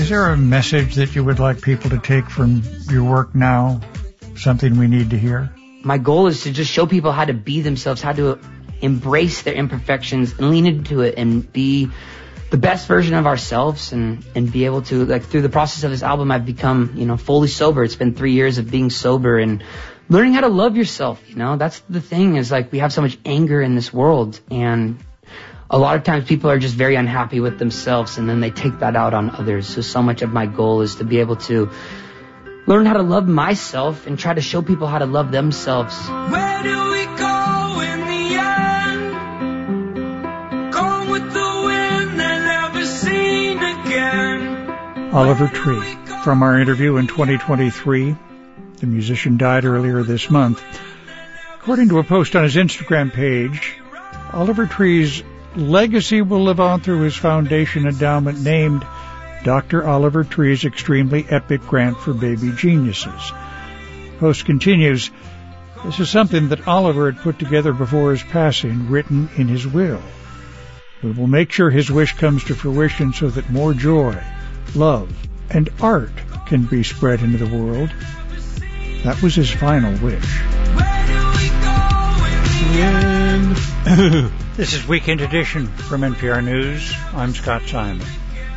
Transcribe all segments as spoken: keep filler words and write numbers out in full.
Is there a message that you would like people to take from your work now? Something we need to hear? My goal is to just show people how to be themselves, how to embrace their imperfections and lean into it and be the best version of ourselves, and, and be able to, like, through the process of this album, I've become, you know, fully sober. It's been three years of being sober and learning how to love yourself, you know. That's the thing, is like we have so much anger in this world, and a lot of times people are just very unhappy with themselves, and then they take that out on others. So, so much of my goal is to be able to learn how to love myself and try to show people how to love themselves. Where do we go in the end? Gone with the wind and never seen again. Oliver Tree. From our interview in twenty twenty-three, the musician died earlier this month. According to a post on his Instagram page, Oliver Tree's legacy will live on through his foundation endowment named Doctor Oliver Tree's Extremely Epic Grant for Baby Geniuses. The post continues, this is something that Oliver had put together before his passing, written in his will. We will make sure his wish comes to fruition so that more joy, love, and art can be spread into the world. That was his final wish. Where do we go in the end? This is Weekend Edition from N P R News. I'm Scott Simon.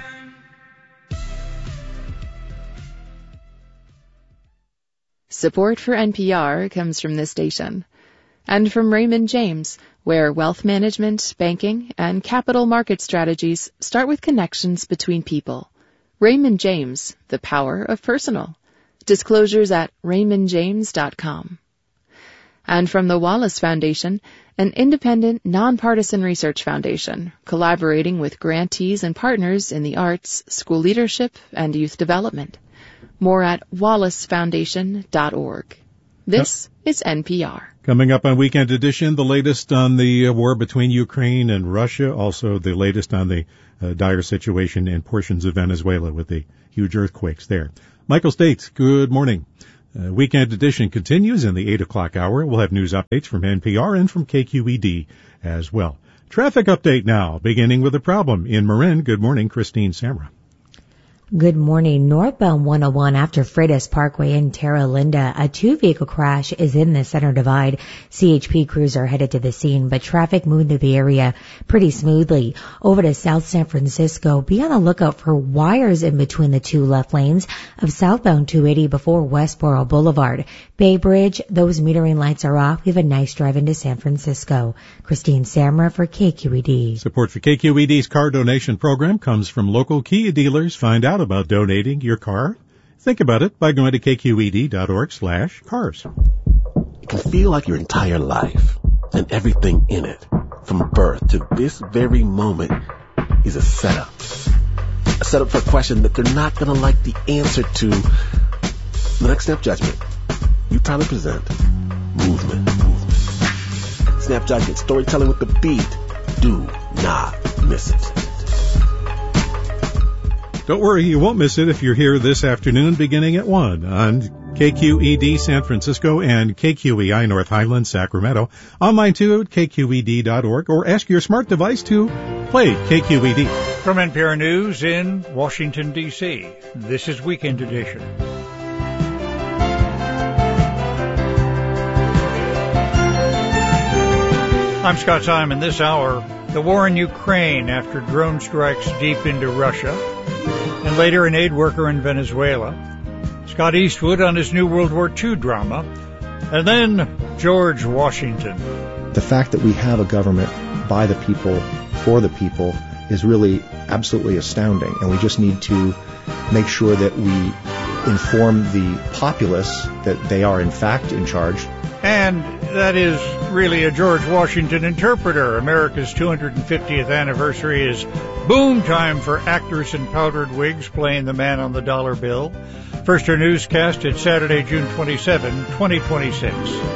Support for N P R comes from this station and from Raymond James, where wealth management, banking, and capital market strategies start with connections between people. Raymond James, the power of personal. Disclosures at raymond james dot com. And from the Wallace Foundation, an independent, nonpartisan research foundation collaborating with grantees and partners in the arts, school leadership, and youth development. More at wallace foundation dot org. This yep. is N P R. Coming up on Weekend Edition, the latest on the war between Ukraine and Russia, also the latest on the uh, dire situation in portions of Venezuela with the huge earthquakes there. Michael States, good morning. Uh, Weekend Edition continues in the eight o'clock hour. We'll have news updates from N P R and from K Q E D as well. Traffic update now, beginning with a problem in Marin. Good morning, Christine Samra. Good morning. Northbound one oh one after Freitas Parkway in Terra Linda, a two-vehicle crash is in the center divide. C H P crews are headed to the scene, but traffic moved through the area pretty smoothly. Over to South San Francisco, be on the lookout for wires in between the two left lanes of southbound two eighty before Westboro Boulevard. Bay Bridge, those metering lights are off. We have a nice drive into San Francisco. Christine Samra for K Q E D. Support for K Q E D's car donation program comes from local Kia dealers. Find out about donating your car. Think about it by going to k q e d dot org slash cars. It can feel like your entire life and everything in it, from birth to this very moment, is a setup. A setup for a question that they're not going to like the answer to. The Next Snap Judgment. You proudly present Movement. Movement. Snap Judgment, storytelling with the beat. Do not miss it. Don't worry, you won't miss it if you're here this afternoon beginning at one on K Q E D San Francisco and K Q E I North Highlands, Sacramento. Online too at k q e d dot org, or ask your smart device to play K Q E D. From N P R News in Washington, D C, this is Weekend Edition. I'm Scott Simon. This hour, the war in Ukraine after drone strikes deep into Russia, and later an aid worker in Venezuela. Scott Eastwood on his new World War Two drama. And then George Washington. The fact that we have a government by the people, for the people, is really absolutely astounding. And we just need to make sure that we inform the populace that they are in fact in charge. And that is really a George Washington interpreter. America's two hundred fiftieth anniversary is boom time for actors in powdered wigs playing the man on the dollar bill. First, our newscast at Saturday, June twenty-seventh, twenty twenty-six.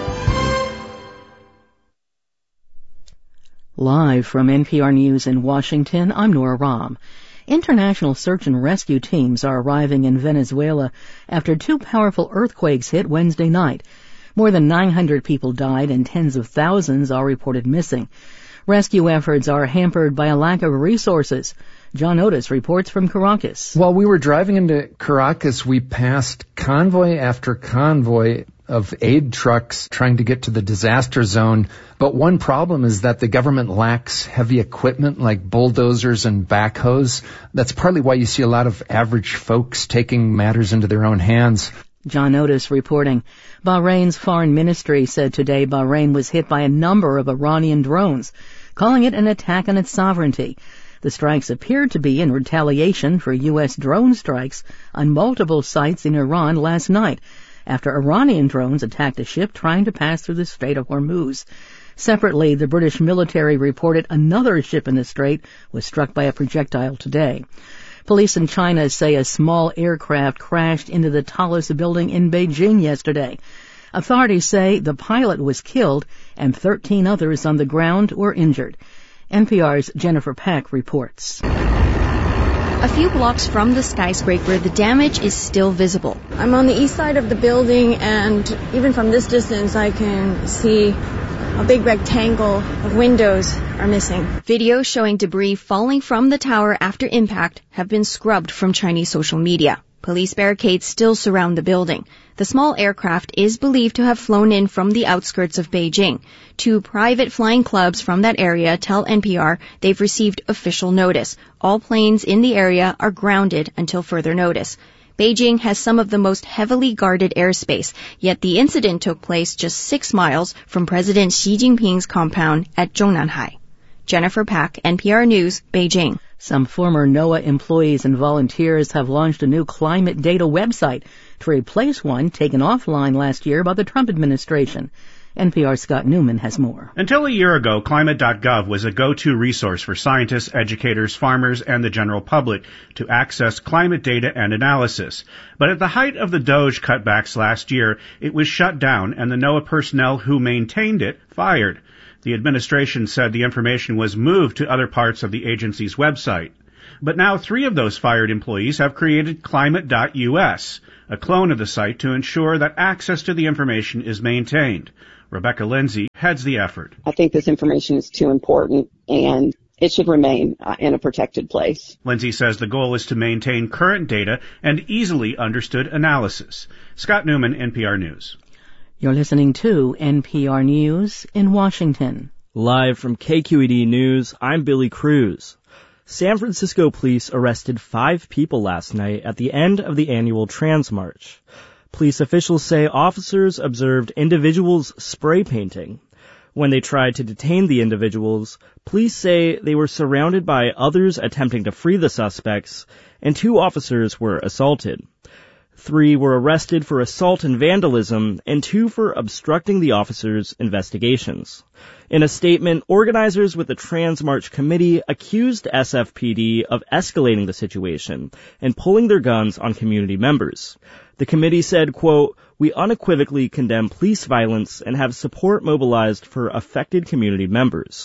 Live from N P R News in Washington, I'm Nora Rahm. International search and rescue teams are arriving in Venezuela after two powerful earthquakes hit Wednesday night. More than nine hundred people died and tens of thousands are reported missing. Rescue efforts are hampered by a lack of resources. John Otis reports from Caracas. While we were driving into Caracas, we passed convoy after convoy of aid trucks trying to get to the disaster zone. But one problem is that the government lacks heavy equipment like bulldozers and backhoes. That's partly why you see a lot of average folks taking matters into their own hands. John Otis reporting. Bahrain's foreign ministry said today Bahrain was hit by a number of Iranian drones, calling it an attack on its sovereignty. The strikes appeared to be in retaliation for U S drone strikes on multiple sites in Iran last night, after Iranian drones attacked a ship trying to pass through the Strait of Hormuz. Separately, the British military reported another ship in the strait was struck by a projectile today. Police in China say a small aircraft crashed into the tallest building in Beijing yesterday. Authorities say the pilot was killed and thirteen others on the ground were injured. N P R's Jennifer Peck reports. A few blocks from the skyscraper, the damage is still visible. I'm on the east side of the building, and even from this distance, I can see a big rectangle of windows are missing. Videos showing debris falling from the tower after impact have been scrubbed from Chinese social media. Police barricades still surround the building. The small aircraft is believed to have flown in from the outskirts of Beijing. Two private flying clubs from that area tell N P R they've received official notice. All planes in the area are grounded until further notice. Beijing has some of the most heavily guarded airspace, yet the incident took place just six miles from President Xi Jinping's compound at Zhongnanhai. Jennifer Pack, N P R News, Beijing. Some former NOAA employees and volunteers have launched a new climate data website to replace one taken offline last year by the Trump administration. N P R's Scott Newman has more. Until a year ago, climate dot gov was a go-to resource for scientists, educators, farmers, and the general public to access climate data and analysis. But at the height of the DOGE cutbacks last year, it was shut down and the NOAA personnel who maintained it fired. The administration said the information was moved to other parts of the agency's website. But now three of those fired employees have created climate dot U S, a clone of the site to ensure that access to the information is maintained. Rebecca Lindsay heads the effort. I think this information is too important, and it should remain uh, in a protected place. Lindsay says the goal is to maintain current data and easily understood analysis. Scott Newman, N P R News. You're listening to N P R News in Washington. Live from K Q E D News, I'm Billy Cruz. San Francisco police arrested five people last night at the end of the annual Trans March. Police officials say officers observed individuals spray painting. When they tried to detain the individuals, police say they were surrounded by others attempting to free the suspects, and two officers were assaulted. Three were arrested for assault and vandalism, and two for obstructing the officers' investigations. In a statement, organizers with the Trans March Committee accused S F P D of escalating the situation and pulling their guns on community members. The committee said, quote, "We unequivocally condemn police violence and have support mobilized for affected community members."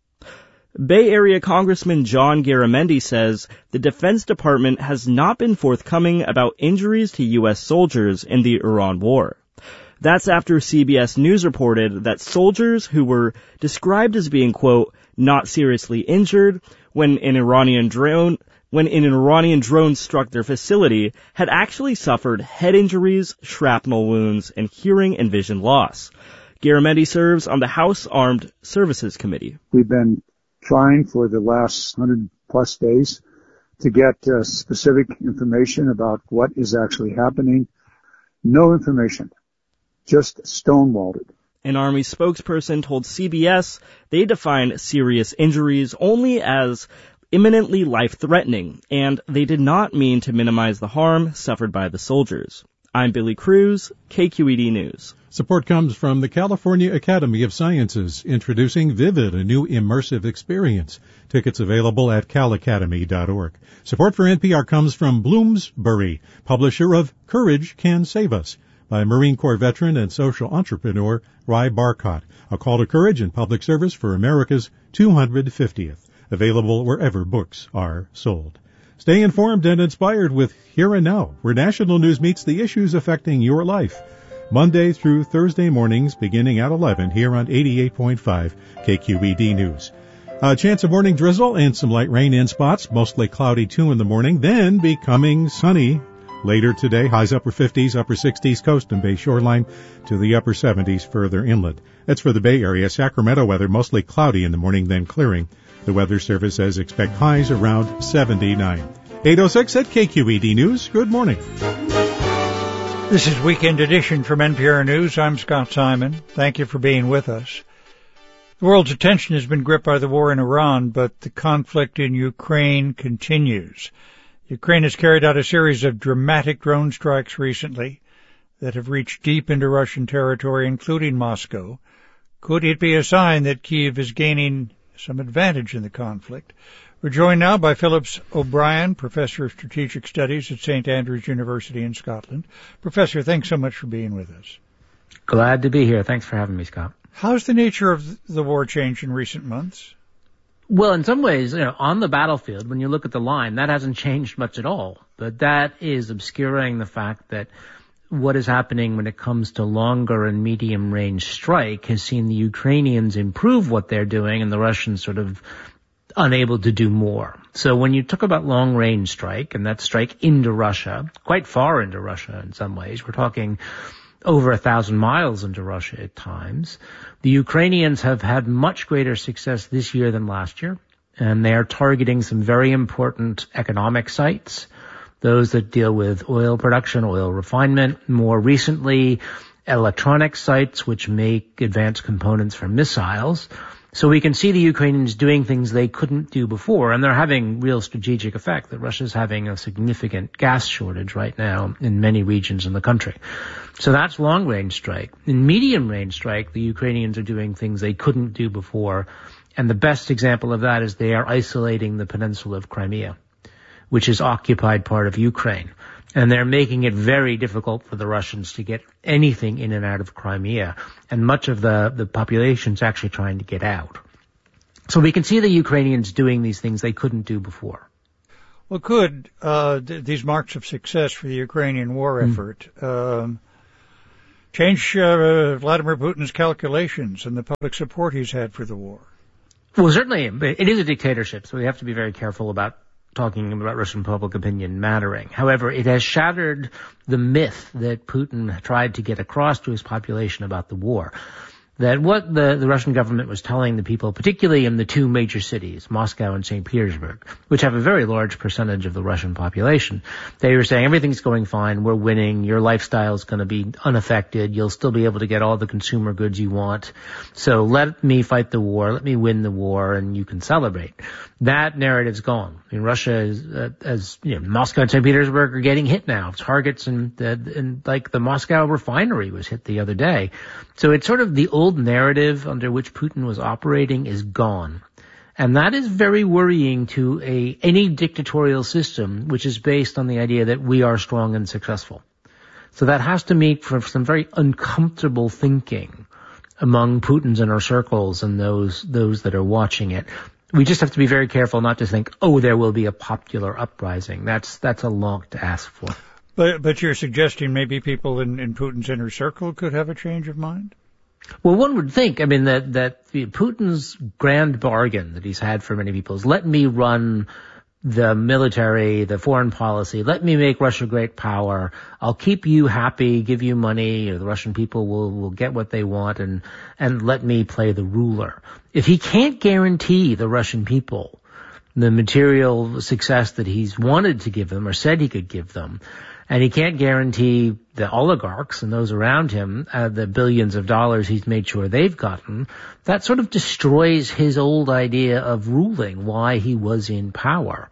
Bay Area Congressman John Garamendi says the Defense Department has not been forthcoming about injuries to U S soldiers in the Iran war. That's after C B S News reported that soldiers who were described as being, quote, not seriously injured when an Iranian drone when an Iranian drone struck their facility had actually suffered head injuries, shrapnel wounds, and hearing and vision loss. Garamendi serves on the House Armed Services Committee. We've been trying for the last hundred plus days to get uh, specific information about what is actually happening. No information, just stonewalled it. An Army spokesperson told C B S they define serious injuries only as imminently life-threatening, and they did not mean to minimize the harm suffered by the soldiers. I'm Billy Cruz, K Q E D News. Support comes from the California Academy of Sciences, introducing Vivid, a new immersive experience. Tickets available at cal academy dot org. Support for N P R comes from Bloomsbury, publisher of Courage Can Save Us, by Marine Corps veteran and social entrepreneur Ry Barcott. A call to courage and public service for America's two hundred fiftieth. Available wherever books are sold. Stay informed and inspired with Here and Now, where national news meets the issues affecting your life. Monday through Thursday mornings beginning at eleven here on eighty-eight point five K Q E D News. A chance of morning drizzle and some light rain in spots, mostly cloudy too in the morning, then becoming sunny later today. Highs upper fifties, upper sixties, coast and bay shoreline to the upper seventies further inland. That's for the Bay Area. Sacramento weather, mostly cloudy in the morning, then clearing. The Weather Service says expect highs around seventy-nine. eight oh six at K Q E D News. Good morning. This is Weekend Edition from N P R News. I'm Scott Simon. Thank you for being with us. The world's attention has been gripped by the war in Iran, but the conflict in Ukraine continues. Ukraine has carried out a series of dramatic drone strikes recently that have reached deep into Russian territory, including Moscow. Could it be a sign that Kyiv is gaining some advantage in the conflict? We're joined now by Phillips O'Brien, Professor of Strategic Studies at Saint Andrews University in Scotland. Professor, thanks so much for being with us. Glad to be here. Thanks for having me, Scott. How's the nature of the war changed in recent months? Well, in some ways, you know, on the battlefield, when you look at the line, that hasn't changed much at all. But that is obscuring the fact that what is happening when it comes to longer and medium range strike has seen the Ukrainians improve what they're doing and the Russians sort of unable to do more. So when you talk about long range strike, and that strike into Russia, quite far into Russia in some ways, we're talking over a thousand miles into Russia at times. The Ukrainians have had much greater success this year than last year, and they are targeting some very important economic sites, those that deal with oil production, oil refinement, more recently electronic sites which make advanced components for missiles. So we can see the Ukrainians doing things they couldn't do before, and they're having real strategic effect. That Russia's having a significant gas shortage right now in many regions in the country. So that's long-range strike. In medium-range strike, the Ukrainians are doing things they couldn't do before, and the best example of that is they are isolating the peninsula of Crimea, which is occupied part of Ukraine. And they're making it very difficult for the Russians to get anything in and out of Crimea. And much of the, the population's actually trying to get out. So we can see the Ukrainians doing these things they couldn't do before. Well, could uh, th- these marks of success for the Ukrainian war effort mm. um, change uh, Vladimir Putin's calculations and the public support he's had for the war? Well, certainly. It is a dictatorship, so we have to be very careful about talking about Russian public opinion mattering. However, it has shattered the myth that Putin tried to get across to his population about the war. That what the, the Russian government was telling the people, particularly in the two major cities, Moscow and Saint Petersburg, which have a very large percentage of the Russian population, they were saying everything's going fine, we're winning, your lifestyle's going to be unaffected, you'll still be able to get all the consumer goods you want, so let me fight the war, let me win the war, and you can celebrate. That narrative's gone. I mean, Russia is, uh, as, you know, Moscow and Saint Petersburg are getting hit now. Targets and, uh, and like the Moscow refinery was hit the other day. So it's sort of the old narrative under which Putin was operating is gone. And that is very worrying to a, any dictatorial system which is based on the idea that we are strong and successful. So that has to meet for some very uncomfortable thinking among Putin's inner circles and those, those that are watching it. We just have to be very careful not to think, oh, there will be a popular uprising. That's that's a lot to ask for. But but you're suggesting maybe people in, in Putin's inner circle could have a change of mind? Well, one would think, I mean, that, that Putin's grand bargain that he's had for many people is let me run the military, the foreign policy, let me make Russia a great power, I'll keep you happy, give you money, or the Russian people will, will get what they want, and, and let me play the ruler. If he can't guarantee the Russian people the material success that he's wanted to give them or said he could give them, and he can't guarantee the oligarchs and those around him uh, the billions of dollars he's made sure they've gotten, that sort of destroys his old idea of ruling, why he was in power.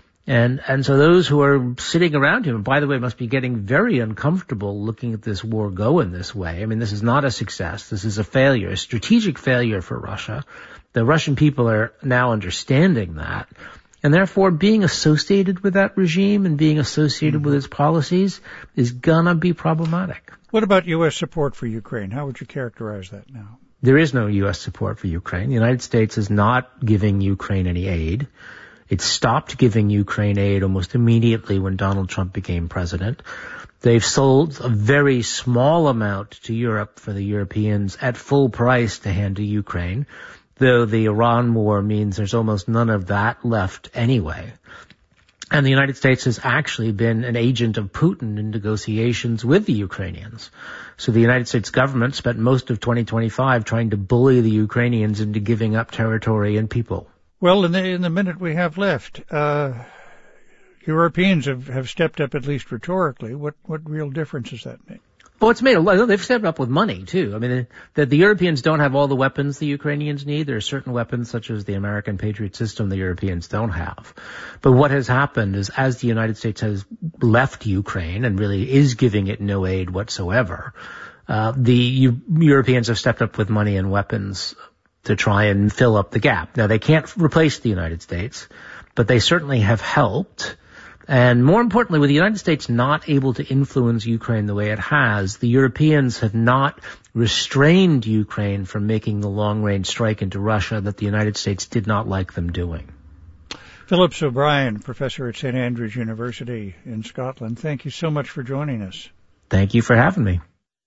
And and so those who are sitting around him, and by the way, must be getting very uncomfortable looking at this war go in this way. I mean, this is not a success. This is a failure, a strategic failure for Russia. The Russian people are now understanding that. And therefore, being associated with that regime and being associated mm-hmm. with its policies is gonna be problematic. What about U S support for Ukraine? How would you characterize that now? There is no U S support for Ukraine. The United States is not giving Ukraine any aid. It stopped giving Ukraine aid almost immediately when Donald Trump became president. They've sold a very small amount to Europe for the Europeans at full price to hand to Ukraine. though the Iran war means there's almost none of that left anyway. And the United States has actually been an agent of Putin in negotiations with the Ukrainians. So the United States government spent most of twenty twenty-five trying to bully the Ukrainians into giving up territory and people. Well, in the, in the minute we have left, uh, Europeans have, have stepped up, at least rhetorically. What, what real difference does that make? Well, it's made a lot. They've stepped up with money, too. I mean, the, the Europeans don't have all the weapons the Ukrainians need. There are certain weapons, such as the American Patriot system, the Europeans don't have. But what has happened is, as the United States has left Ukraine and really is giving it no aid whatsoever, uh, the U- Europeans have stepped up with money and weapons to try and fill up the gap. Now, they can't replace the United States, but they certainly have helped. And more importantly, with the United States not able to influence Ukraine the way it has, the Europeans have not restrained Ukraine from making the long-range strike into Russia that the United States did not like them doing. Phillips O'Brien, professor at Saint Andrews University in Scotland, thank you so much for joining us. Thank you for having me.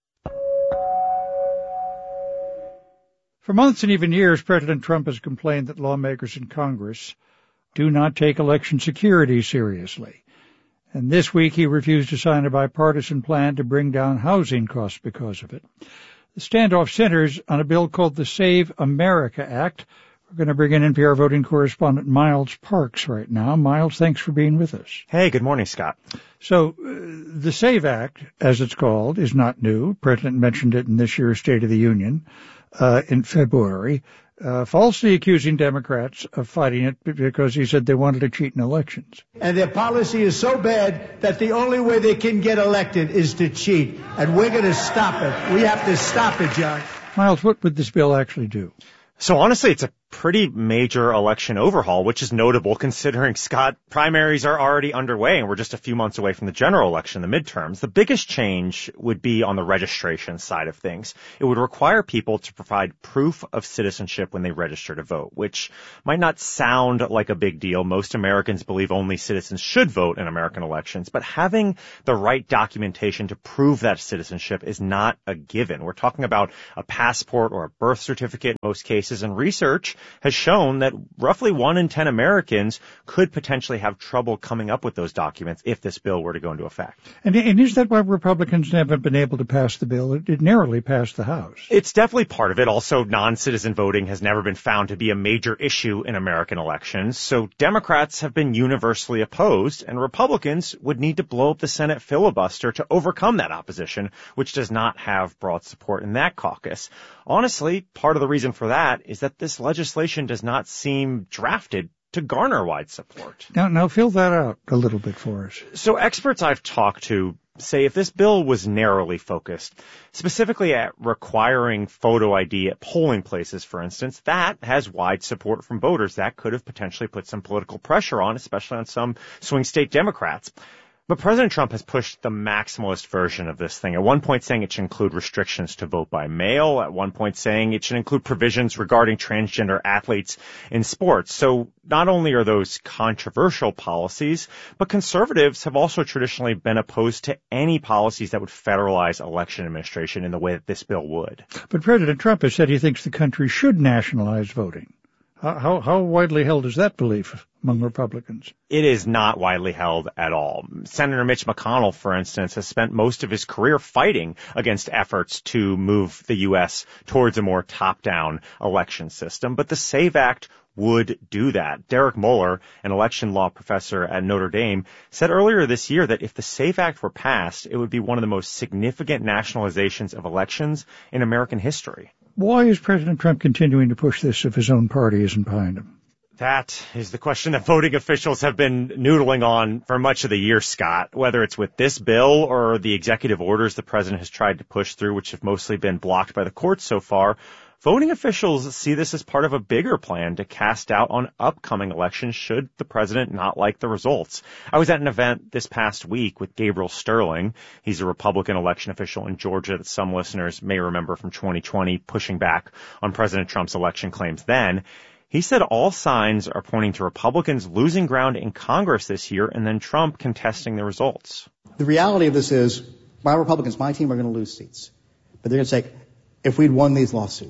For months and even years, President Trump has complained that lawmakers in Congress do not take election security seriously. And this week he refused to sign a bipartisan plan to bring down housing costs because of it. The standoff centers on a bill called the Save America Act. We're going to bring in N P R voting correspondent Miles Parks right now. Miles, thanks for being with us. Hey, good morning, Scott. So uh, the SAVE Act, as it's called, is not new. The President mentioned it in this year's State of the Union uh, in February. Uh, falsely accusing Democrats of fighting it because he said they wanted to cheat in elections. And their policy is so bad that the only way they can get elected is to cheat. And we're going to stop it. We have to stop it, John. Miles, what would this bill actually do? So honestly, it's a pretty major election overhaul, which is notable considering, Scott, primaries are already underway and we're just a few months away from the general election, the midterms. The biggest change would be on the registration side of things. It would require people to provide proof of citizenship when they register to vote, which might not sound like a big deal. Most Americans believe only citizens should vote in American elections, but having the right documentation to prove that citizenship is not a given. We're talking about a passport or a birth certificate in most cases, and research has shown that roughly one in ten Americans could potentially have trouble coming up with those documents if this bill were to go into effect. And, and is that why Republicans haven't been able to pass the bill? It, it narrowly passed the House. It's definitely part of it. Also, non-citizen voting has never been found to be a major issue in American elections. So Democrats have been universally opposed, and Republicans would need to blow up the Senate filibuster to overcome that opposition, which does not have broad support in that caucus. Honestly, part of the reason for that is that this legislation does not seem drafted to garner wide support. Now, now fill that out a little bit for us. So experts I've talked to say if this bill was narrowly focused, specifically at requiring photo I D at polling places, for instance, that has wide support from voters. That could have potentially put some political pressure on, especially on some swing state Democrats. But President Trump has pushed the maximalist version of this thing, at one point saying it should include restrictions to vote by mail, at one point saying it should include provisions regarding transgender athletes in sports. So not only are those controversial policies, but conservatives have also traditionally been opposed to any policies that would federalize election administration in the way that this bill would. But President Trump has said he thinks the country should nationalize voting. How, how, how widely held is that belief among Republicans? It is not widely held at all. Senator Mitch McConnell, for instance, has spent most of his career fighting against efforts to move the U S towards a more top-down election system. But the SAVE Act would do that. Derek Muller, an election law professor at Notre Dame, said earlier this year that if the SAVE Act were passed, it would be one of the most significant nationalizations of elections in American history. Why is President Trump continuing to push this if his own party isn't behind him? That is the question that voting officials have been noodling on for much of the year, Scott, whether it's with this bill or the executive orders the president has tried to push through, which have mostly been blocked by the courts so far. Voting officials see this as part of a bigger plan to cast doubt on upcoming elections should the president not like the results. I was at an event this past week with Gabriel Sterling. He's a Republican election official in Georgia that some listeners may remember from twenty twenty, pushing back on President Trump's election claims then. He said all signs are pointing to Republicans losing ground in Congress this year and then Trump contesting the results. The reality of this is my Republicans, my team, are going to lose seats. But they're going to say, if we'd won these lawsuits,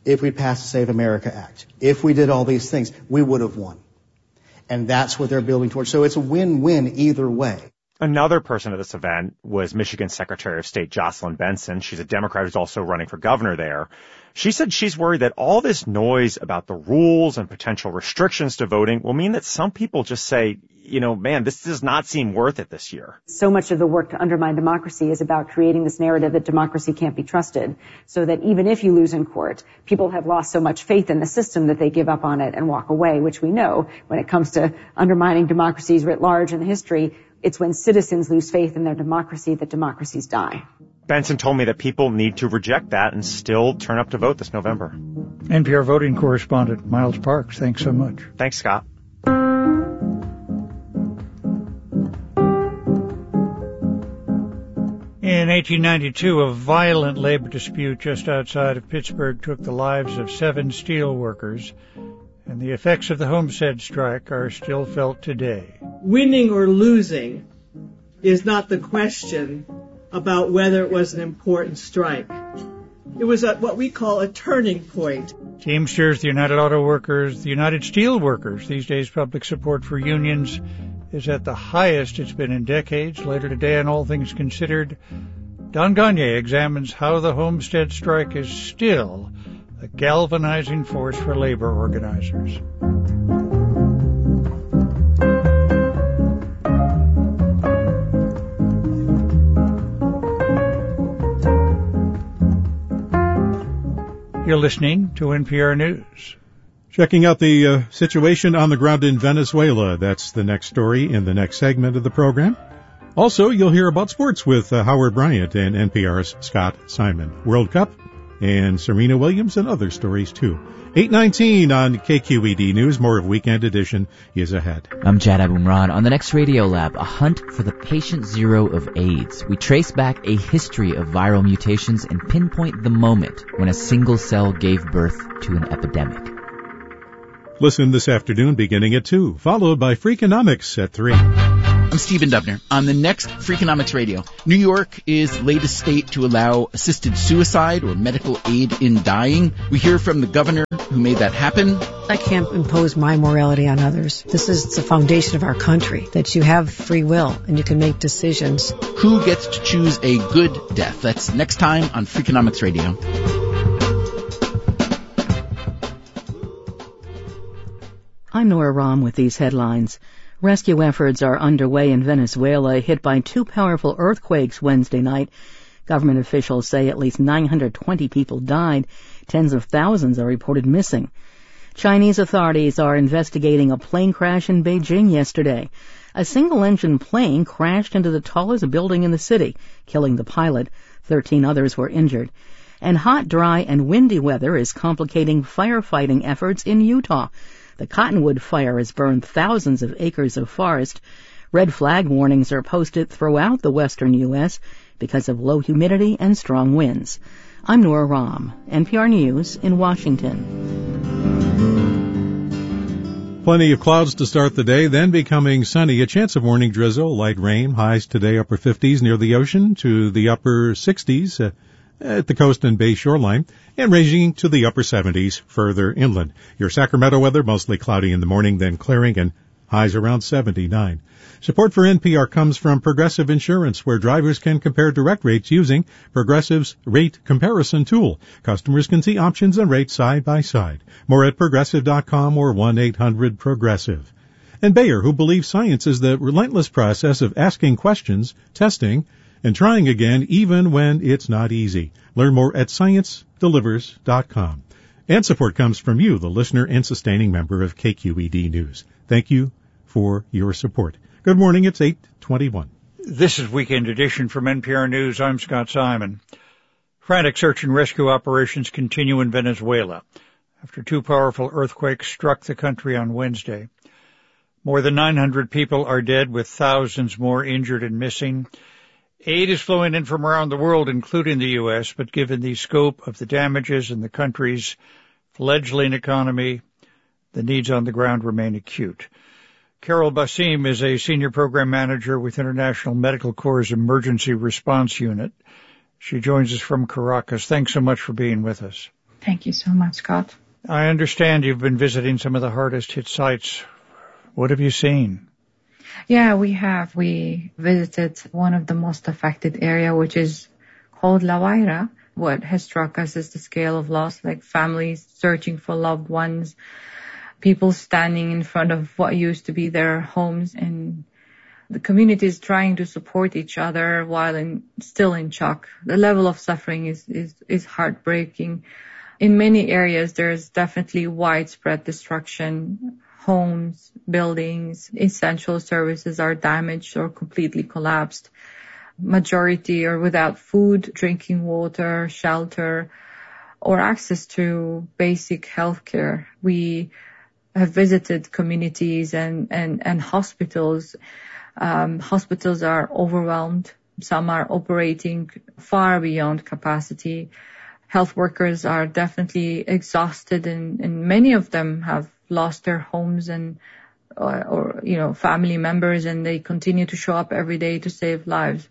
if we passed the Save America Act, if we did all these things, we would have won. And that's what they're building towards. So it's a win-win either way. Another person at this event was Michigan Secretary of State Jocelyn Benson. She's a Democrat who's also running for governor there. She said she's worried that all this noise about the rules and potential restrictions to voting will mean that some people just say, you know, man, this does not seem worth it this year. So much of the work to undermine democracy is about creating this narrative that democracy can't be trusted, so that even if you lose in court, people have lost so much faith in the system that they give up on it and walk away, which we know when it comes to undermining democracies writ large in history, it's when citizens lose faith in their democracy that democracies die. Benson told me that people need to reject that and still turn up to vote this November. N P R voting correspondent Miles Parks, thanks so much. Thanks, Scott. In eighteen ninety-two, a violent labor dispute just outside of Pittsburgh took the lives of seven steel workers, and the effects of the Homestead strike are still felt today. Winning or losing is not the question about whether it was an important strike. It was at what we call a turning point. Teamsters, the United Auto Workers, the United Steel Workers. These days, public support for unions is at the highest it's been in decades. Later today, on All Things Considered, Don Gagné examines how the Homestead strike is still a galvanizing force for labor organizers. You're listening to N P R News. Checking out the uh, situation on the ground in Venezuela. That's the next story in the next segment of the program. Also, you'll hear about sports with uh, Howard Bryant and N P R's Scott Simon. World Cup and Serena Williams and other stories, too. eight nineteen on K Q E D News. More of Weekend Edition is ahead. I'm Jad Abumrad. On the next Radio Lab, a hunt for the patient zero of AIDS. We trace back a history of viral mutations and pinpoint the moment when a single cell gave birth to an epidemic. Listen this afternoon beginning at two, followed by Freakonomics at three. I'm Stephen Dubner. On the next Freakonomics Radio, New York is latest state to allow assisted suicide or medical aid in dying. We hear from the governor who made that happen. I can't impose my morality on others. This is the foundation of our country, that you have free will and you can make decisions. Who gets to choose a good death? That's next time on Freakonomics Radio. I'm Nora Rahm with these headlines. Rescue efforts are underway in Venezuela, hit by two powerful earthquakes Wednesday night. Government officials say at least nine hundred twenty people died. Tens of thousands are reported missing. Chinese authorities are investigating a plane crash in Beijing yesterday. A single-engine plane crashed into the tallest building in the city, killing the pilot. Thirteen others were injured. And hot, dry, and windy weather is complicating firefighting efforts in Utah. The Cottonwood Fire has burned thousands of acres of forest. Red flag warnings are posted throughout the western U S because of low humidity and strong winds. I'm Nora Rahm, N P R News in Washington. Plenty of clouds to start the day, then becoming sunny. A chance of morning drizzle, light rain. Highs today upper fifties near the ocean to the upper sixties uh, at the coast and bay shoreline, and ranging to the upper seventies further inland. Your Sacramento weather, mostly cloudy in the morning, then clearing, and highs around seventy-nine. Support for N P R comes from Progressive Insurance, where drivers can compare direct rates using Progressive's rate comparison tool. Customers can see options and rates side by side. More at progressive dot com or one eight hundred progressive. And Bayer, who believes science is the relentless process of asking questions, testing, and trying again even when it's not easy. Learn more at science delivers dot com. And support comes from you, the listener and sustaining member of K Q E D News. Thank you for your support. Good morning, it's eight twenty-one. This is Weekend Edition from N P R News. I'm Scott Simon. Frantic search and rescue operations continue in Venezuela after two powerful earthquakes struck the country on Wednesday. More than nine hundred people are dead, with thousands more injured and missing. Aid is flowing in from around the world, including the U S, but given the scope of the damages in the country's fledgling economy, the needs on the ground remain acute. Carol Basim is a senior program manager with International Medical Corps' Emergency Response Unit. She joins us from Caracas. Thanks so much for being with us. Thank you so much, Scott. I understand you've been visiting some of the hardest hit sites. What have you seen? Yeah, we have. We visited one of the most affected area, which is called La Guaira. What has struck us is the scale of loss, like families searching for loved ones, people standing in front of what used to be their homes, and the community is trying to support each other while in, still in shock. The level of suffering is, is, is heartbreaking. In many areas, there's definitely widespread destruction. Homes, buildings, essential services are damaged or completely collapsed. Majority are without food, drinking water, shelter, or access to basic health care. We have visited communities and, and, and hospitals. Um, hospitals are overwhelmed. Some are operating far beyond capacity. Health workers are definitely exhausted, and, and many of them have lost their homes and or, or you know family members, and they continue to show up every day to save lives.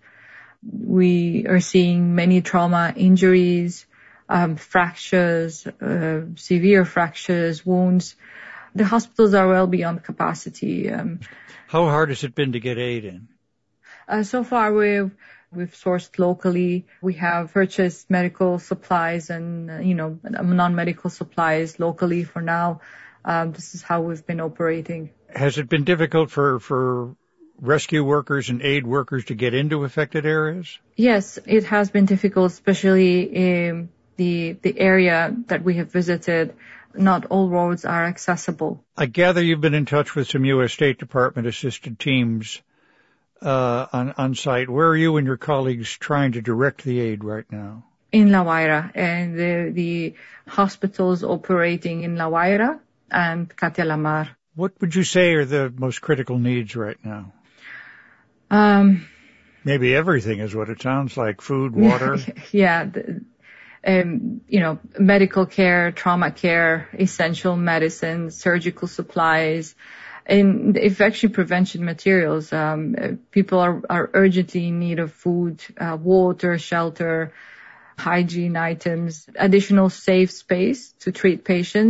We are seeing many trauma injuries, um, fractures, uh, severe fractures, wounds. The hospitals are well beyond capacity. Um, How hard has it been to get aid in? Uh, so far, we've we've sourced locally. We have purchased medical supplies and uh, you know non-medical supplies locally for now. Um, this is how we've been operating. Has it been difficult for for rescue workers and aid workers to get into affected areas? Yes, it has been difficult, especially in the the area that we have visited. Not all roads are accessible. I gather you've been in touch with some U S State Department assisted teams uh, on, on site. Where are you and your colleagues trying to direct the aid right now? In La Guaira, and the, the hospitals operating in La Guaira and Catia la Mar. What would you say are the most critical needs right now? Um, Maybe everything is what it sounds like. Food, water. Yeah. The, Um, you know, medical care, trauma care, essential medicine, surgical supplies, and infection prevention materials. Um, people are, are urgently in need of food, uh, water, shelter, hygiene items, additional safe space to treat patients.